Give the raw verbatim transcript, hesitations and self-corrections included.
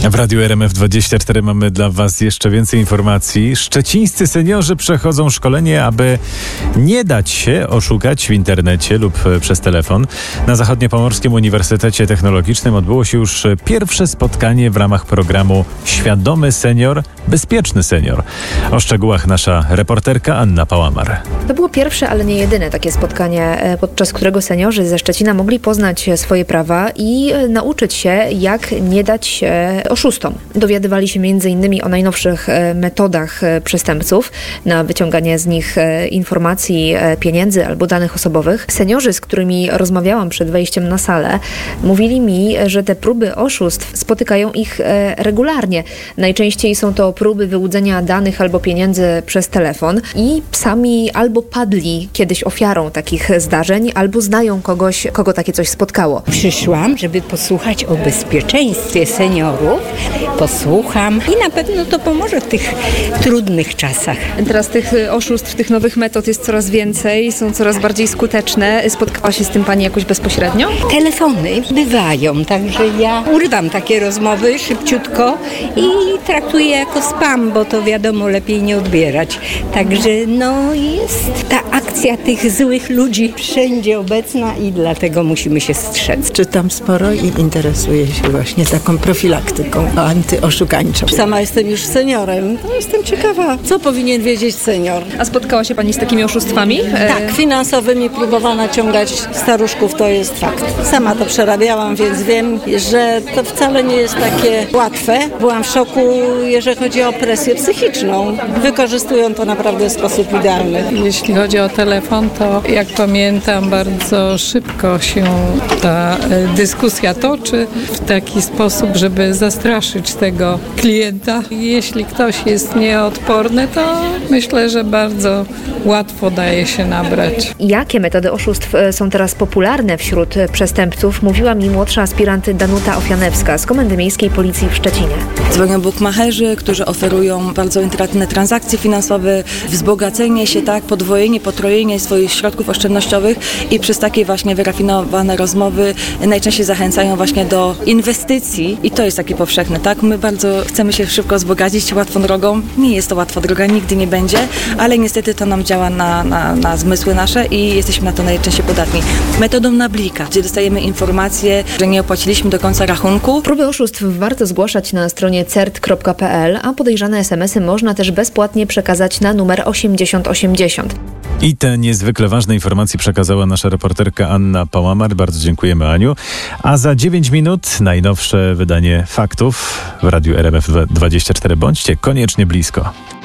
W Radiu R M F dwadzieścia cztery mamy dla Was jeszcze więcej informacji. Szczecińscy seniorzy przechodzą szkolenie, aby nie dać się oszukać w internecie lub przez telefon. Na Zachodniopomorskim Uniwersytecie Technologicznym odbyło się już pierwsze spotkanie w ramach programu Świadomy Senior, Bezpieczny Senior. O szczegółach nasza reporterka Anna Pałamar. To było pierwsze, ale nie jedyne takie spotkanie, podczas którego seniorzy ze Szczecina mogli poznać swoje prawa i nauczyć się, jak nie dać się oszustom. Dowiadywali się między innymi o najnowszych metodach przestępców na wyciąganie z nich informacji, pieniędzy albo danych osobowych. Seniorzy, z którymi rozmawiałam przed wejściem na salę, mówili mi, że te próby oszustw spotykają ich regularnie. Najczęściej są to próby wyłudzenia danych albo pieniędzy przez telefon i sami albo padli kiedyś ofiarą takich zdarzeń, albo znają kogoś, kogo takie coś spotkało. Przyszłam, żeby posłuchać o bezpieczeństwie seniorów. Posłucham i na pewno to pomoże w tych trudnych czasach. Teraz tych oszustw, tych nowych metod jest coraz więcej, są coraz bardziej skuteczne. Spotkała się z tym Pani jakoś bezpośrednio? Telefony bywają, także ja urywam takie rozmowy szybciutko i traktuję jako spam, bo to wiadomo, lepiej nie odbierać. Także no jest ta akcja tych złych ludzi wszędzie obecna i dlatego musimy się strzec. Czytam sporo i interesuję się właśnie taką profilaktyką antyoszukańczą. Sama jestem już seniorem, to jestem ciekawa, co powinien wiedzieć senior. A spotkała się Pani z takimi oszustwami? Tak, finansowymi próbowała naciągać staruszków, to jest fakt. Sama to przerabiałam, więc wiem, że to wcale nie jest takie łatwe. Byłam w szoku, jeżeli chodzi o presję psychiczną. Wykorzystują to naprawdę w sposób idealny. Jeśli chodzi o telefon, to jak pamiętam, bardzo szybko się ta dyskusja toczy w taki sposób, żeby zastraszyć tego klienta. Jeśli ktoś jest nieodporny, to myślę, że bardzo łatwo daje się nabrać. Jakie metody oszustw są teraz popularne wśród przestępców, mówiła mi młodsza aspirant Danuta Ofianewska z Komendy Miejskiej Policji w Szczecinie. Dzwonią bukmacherzy, którzy oferują bardzo intratne transakcje finansowe, wzbogacenie się, tak, podwojenie, potrojenie swoich środków oszczędnościowych i przez takie właśnie wyrafinowane rozmowy najczęściej zachęcają właśnie do inwestycji i to jest takie powszechne, tak? My bardzo chcemy się szybko wzbogacić łatwą drogą. Nie jest to łatwa droga, nigdy nie będzie, ale niestety to nam działa na, na, na zmysły nasze i jesteśmy na to najczęściej podatni. Metodą na blika, gdzie dostajemy informację, że nie opłaciliśmy do końca rachunku. Próby oszustw warto zgłaszać na stronie cert kropka p l, a podejrzane es em esy można też bezpłatnie przekazać na numer osiemdziesiąt osiemdziesiąt. I te niezwykle ważne informacje przekazała nasza reporterka Anna Pałamar. Bardzo dziękujemy, Aniu. A za dziewięć minut najnowsze wydanie faktów w Radiu R M F dwadzieścia cztery. Bądźcie koniecznie blisko.